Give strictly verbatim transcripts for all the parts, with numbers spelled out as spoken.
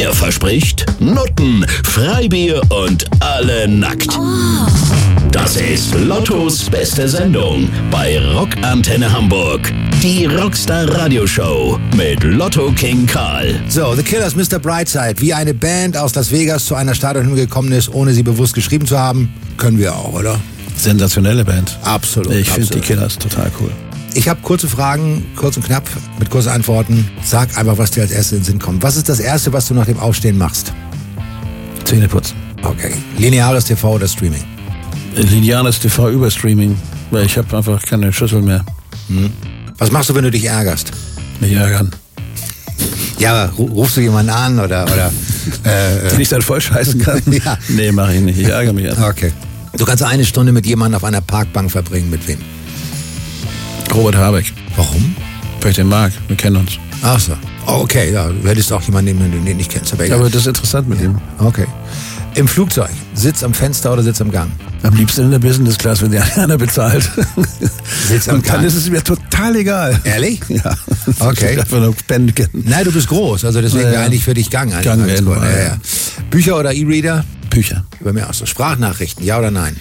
Er verspricht Nutten, Freibier und alle nackt. Das ist Lottos beste Sendung bei Rockantenne Hamburg. Die Rockstar Radioshow mit Lotto King Karl. So, The Killers, Mister Brightside. Wie eine Band aus Las Vegas zu einer Stadionhymne gekommen ist, ohne sie bewusst geschrieben zu haben, können wir auch, oder? Sensationelle Band. Absolut. Ich finde die absolut. Killers total cool. Ich habe kurze Fragen, kurz und knapp, mit kurzen Antworten. Sag einfach, was dir als erstes in den Sinn kommt. Was ist das Erste, was du nach dem Aufstehen machst? Zähne putzen. Okay. Lineares T V oder Streaming? Lineares T V über Streaming, weil ich habe einfach keine Schüssel mehr. Hm. Was machst du, wenn du dich ärgerst? Mich ärgern. Ja, rufst du jemanden an oder... oder äh, Den ich dann voll scheißen kann? Ja. Nee, mache ich nicht. Ich ärgere mich einfach. Okay. Du kannst eine Stunde mit jemandem auf einer Parkbank verbringen. Mit wem? Robert Habeck. Warum? Weil ich den mag. Wir kennen uns. Ach so. Oh, okay, ja. Du hättest auch jemanden, den du nicht kennst. Aber, Ja, aber das ist interessant mit ihm. okay. Im Flugzeug. Sitz am Fenster oder Sitz am Gang? Am liebsten in der Business Class, wenn der einer bezahlt. Sitz am Und dann Gang. ist es mir total egal. Ehrlich? Ja. Okay. Ich einfach nur pennen können. Nein, du bist groß, also deswegen Ja, ja. wäre eigentlich für dich Gang. Gang wäre Alles gut. normal, ja, ja. ja. Bücher oder E-Reader? Bücher. Bei mir auch so. Sprachnachrichten, ja oder nein?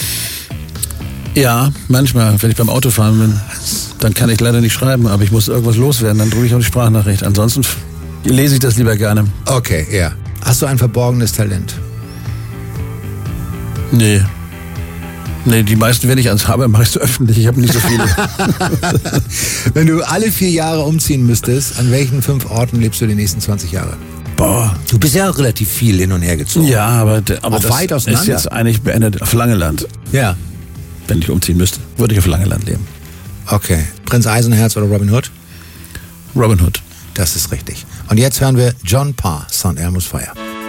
Ja, manchmal, wenn ich beim Autofahren bin, dann kann ich leider nicht schreiben, aber ich muss irgendwas loswerden, dann drücke ich auf die Sprachnachricht. Ansonsten f- lese ich das lieber gerne. Okay, ja. Hast du ein verborgenes Talent? Nee. Nee, die meisten, wenn ich eins habe, mache ich es öffentlich. Ich habe nicht so viele. Wenn du alle vier Jahre umziehen müsstest, an welchen fünf Orten lebst du die nächsten zwanzig Jahre? Boah. Du bist ja auch relativ viel hin und her gezogen. Ja, aber, d- aber Auch das weit ist auseinander. jetzt eigentlich beendet auf Langeland. Ja. Wenn ich umziehen müsste, würde ich auf Langeland leben. Okay. Prinz Eisenherz oder Robin Hood? Robin Hood. Das ist richtig. Und jetzt hören wir John Parr, Saint Elmo's Fire.